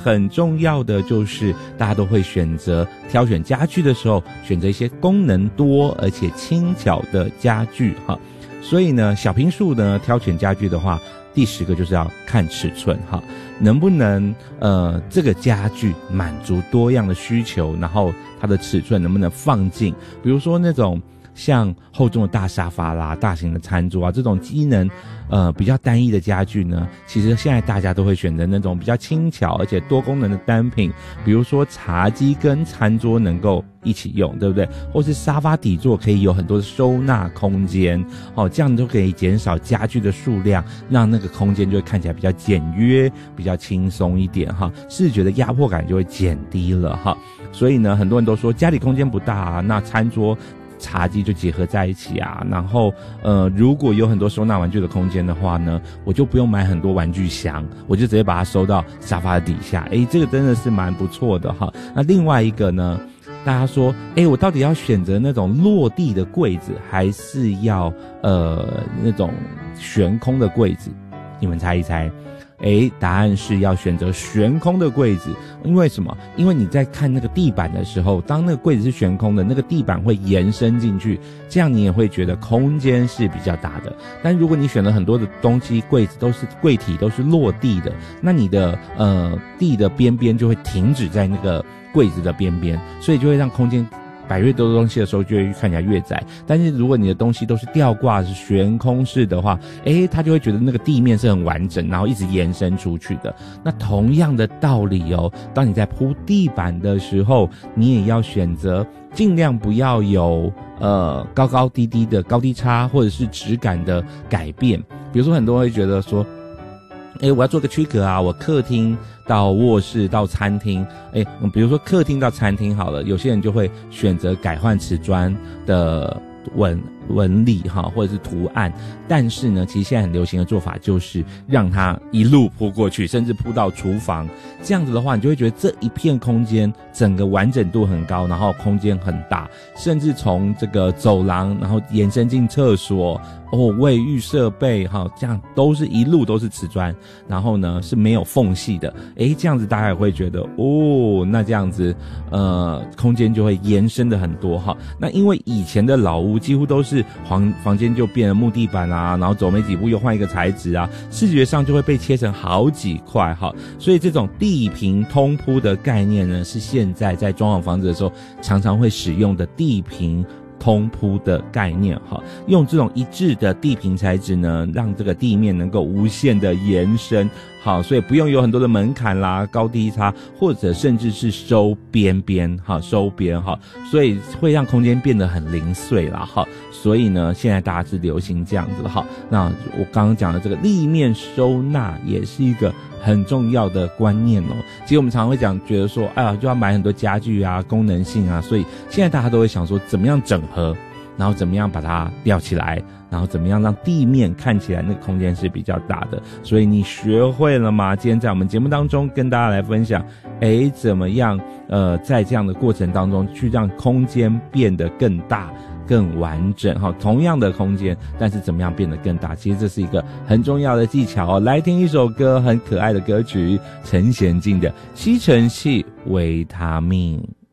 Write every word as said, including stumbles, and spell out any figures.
很重要的就是大家都会选择挑选家具的时候，选择一些功能多而且轻巧的家具哈。所以呢，小坪数呢挑选家具的话，第十个就是要看尺寸哈，能不能呃这个家具满足多样的需求，然后它的尺寸能不能放进，比如说那种像厚重的大沙发啦、大型的餐桌啊，这种机能呃比较单一的家具呢，其实现在大家都会选择那种比较轻巧而且多功能的单品，比如说茶几跟餐桌能够一起用，对不对？或是沙发底座可以有很多的收纳空间，哦，这样就可以减少家具的数量，让那个空间就会看起来比较简约、比较轻松一点哈，视觉的压迫感就会减低了哈。所以呢，很多人都说家里空间不大啊，那餐桌茶几就结合在一起啊，然后呃，如果有很多收纳玩具的空间的话呢，我就不用买很多玩具箱，我就直接把它收到沙发的底下，诶，这个真的是蛮不错的哈。那另外一个呢，大家说，诶，我到底要选择那种落地的柜子，还是要呃那种悬空的柜子？你们猜一猜。诶，答案是要选择悬空的柜子。因为什么？因为你在看那个地板的时候，当那个柜子是悬空的，那个地板会延伸进去，这样你也会觉得空间是比较大的。但如果你选了很多的东西，柜子都是柜体都是落地的，那你的呃地的边边就会停止在那个柜子的边边，所以就会让空间摆越多东西的时候就会看起来越窄。但是如果你的东西都是吊挂是悬空式的话，诶，他就会觉得那个地面是很完整，然后一直延伸出去的。那同样的道理哦，当你在铺地板的时候，你也要选择尽量不要有呃高高低低的高低差，或者是质感的改变。比如说很多人会觉得说，诶，我要做个区隔啊，我客厅到卧室到餐厅，诶，比如说客厅到餐厅好了，有些人就会选择改换瓷砖的纹纹理哈，或者是图案。但是呢，其实现在很流行的做法就是让它一路铺过去，甚至铺到厨房。这样子的话，你就会觉得这一片空间整个完整度很高，然后空间很大，甚至从这个走廊然后延伸进厕所哦，卫浴设备哈，这样都是一路都是瓷砖，然后呢是没有缝隙的。诶，这样子大家也会觉得哦，那这样子呃空间就会延伸的很多哈。那因为以前的老屋几乎都是房房间就变了木地板啊，然后走没几步又换一个材质啊，视觉上就会被切成好几块哈。所以这种地平通铺的概念呢，是现在在装潢房子的时候常常会使用的地平通铺的概念哈，用这种一致的地平材质呢，让这个地面能够无限的延伸，好，所以不用有很多的门槛啦、高低差，或者甚至是收边边哈、收边哈，所以会让空间变得很零碎啦哈。所以呢，现在大家是流行这样子的哈。那我刚刚讲的这个立面收纳也是一个很重要的观念哦。其实我们常常会讲，觉得说，哎呀，就要买很多家具啊、功能性啊，所以现在大家都会想说，怎么样整合，然后怎么样把它吊起来，然后怎么样让地面看起来那个空间是比较大的。所以你学会了吗？今天在我们节目当中跟大家来分享，诶，怎么样呃在这样的过程当中去让空间变得更大更完整哈，同样的空间，但是怎么样变得更大？其实这是一个很重要的技巧哦。来听一首歌，很可爱的歌曲，陈娴静的《吸尘器维他命》。